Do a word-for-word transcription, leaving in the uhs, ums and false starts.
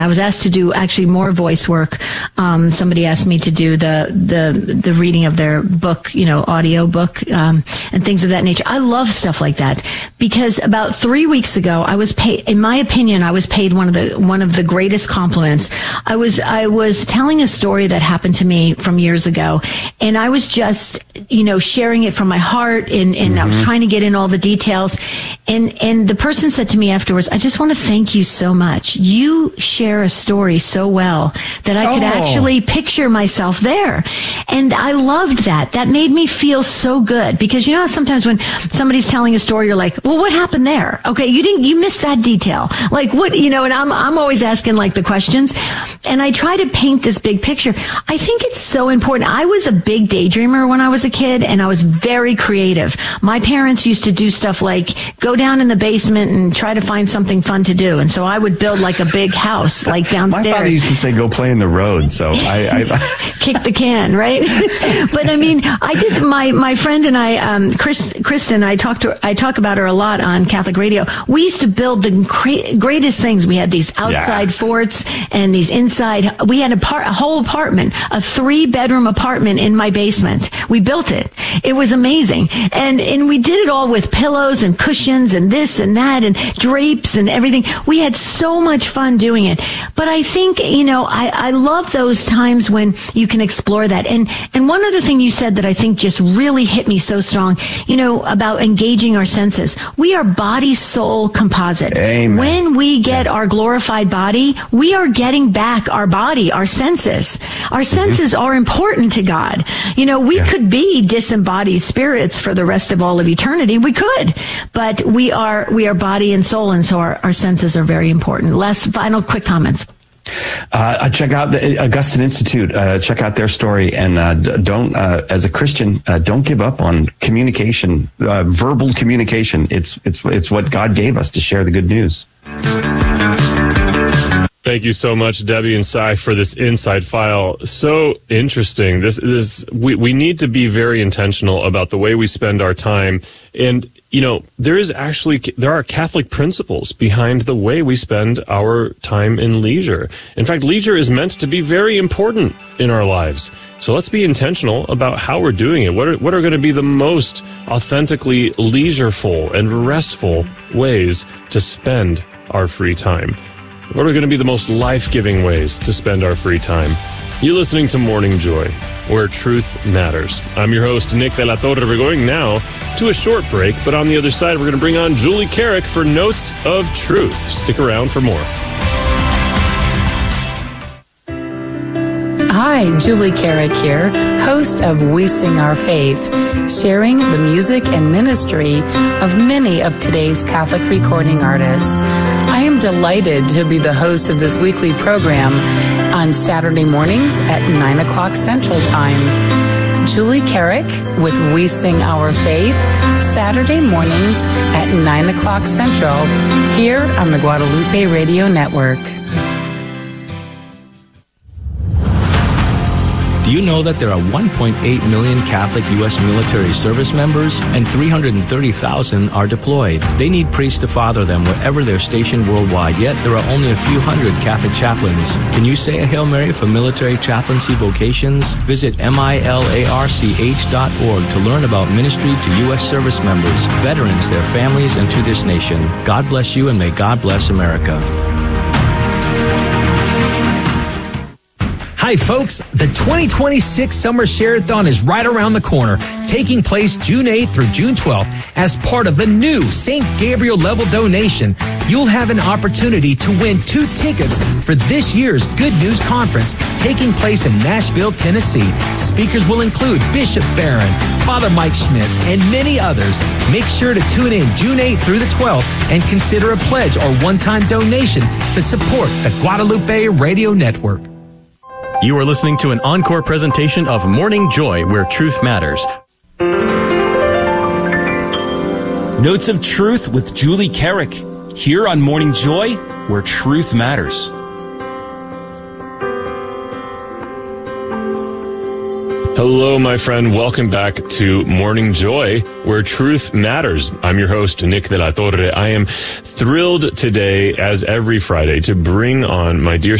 I was asked to do actually more voice work. Um, somebody asked me to do the, the, the reading of their book, you know, audio book, um, and things of that nature. I love stuff like that because about three weeks ago, I was paid, in my opinion, I was paid one of the, one of the greatest compliments. I was, I was telling a story that happened to me from years ago, and I was just, you know, sharing it from my heart, and, and mm-hmm. I was trying to get in all the details. And, and the person said to me afterwards, I just want to thank you so much. You share a story so well that I could oh. actually picture myself there. And I loved that. That made me feel so good because you know how sometimes when somebody's telling a story, you're like, well, what happened there? Okay. You didn't, you missed that detail. Like what, you know, and I'm, I'm always asking like the questions, and I try to paint this big picture. I think it's so important. I was a big daydreamer when I was a kid, and I was very creative. My parents used to do stuff like go down in the basement and try to find something fun to do. And so I would build like a big house, like downstairs. My father used to say, go play in the road. So I, I kick the can, right? But I mean, I did my, my friend and I, um, Chris, Kristen, I talk to, I talk about her a lot on Catholic radio. We used to build the cra- greatest things. We had these outside yeah. forts and these inside. We had a part, a whole apartment, a three bedroom apartment in my basement. We built it. It was amazing. And, and we did it all with pillows and cushions and this and that and drapes and everything. We had so much fun doing it. But I think, you know, I, I love those times when you can explore that. And, and one other thing you said that I think just really hit me so strong, you know, about engaging our senses. We are body soul composite. Amen. When we get yeah. our glorified body, we are getting back our body, our senses. Our senses mm-hmm. are important to God. You know, we yeah. could be disembodied spirits for the rest of all of eternity. We could, but we are, we are body and soul. And so our, our senses are very important. Last final quick comments. Uh, check out the Augustine Institute. Uh, check out their story, and uh, don't, uh, as a Christian, uh, don't give up on communication, uh, verbal communication. It's it's it's what God gave us to share the good news. Thank you so much, Debbie and Cy, for this Inside File. So interesting. This is we we need to be very intentional about the way we spend our time. And, you know, there is actually, there are Catholic principles behind the way we spend our time in leisure. In fact, leisure is meant to be very important in our lives. So let's be intentional about how we're doing it. What are, what are going to be the most authentically leisureful and restful ways to spend our free time? What are going to be the most life-giving ways to spend our free time? You're listening to Morning Joy, where truth matters. I'm your host, Nick De La Torre. We're going now to a short break, but on the other side, we're going to bring on Julie Carrick for Notes of Truth. Stick around for more. Hi, Julie Carrick here, host of We Sing Our Faith, sharing the music and ministry of many of today's Catholic recording artists. I am delighted to be the host of this weekly program on Saturday mornings at nine o'clock Central Time. Julie Carrick with We Sing Our Faith, Saturday mornings at nine o'clock Central, here on the Guadalupe Radio Network. Do you know that there are one point eight million Catholic U S military service members and three hundred thirty thousand are deployed? They need priests to father them wherever they're stationed worldwide, yet there are only a few hundred Catholic chaplains. Can you say a Hail Mary for military chaplaincy vocations? Visit milarch dot org to learn about ministry to U S service members, veterans, their families, and to this nation. God bless you, and may God bless America. Hi folks, the twenty twenty-six Summer Share-a-thon is right around the corner, taking place June eighth through June twelfth. As part of the new Saint Gabriel level donation, you'll have an opportunity to win two tickets for this year's Good News Conference taking place in Nashville, Tennessee. Speakers will include Bishop Barron, Father Mike Schmitz, and many others. Make sure to tune in June eighth through the twelfth and consider a pledge or one-time donation to support the Guadalupe Radio Network. You are listening to an encore presentation of Morning Joy, where truth matters. Notes of Truth with Julie Carrick, here on Morning Joy, where truth matters. Hello, my friend. Welcome back to Morning Joy, where truth matters. I'm your host, Nick de la Torre. I am thrilled today, as every Friday, to bring on my dear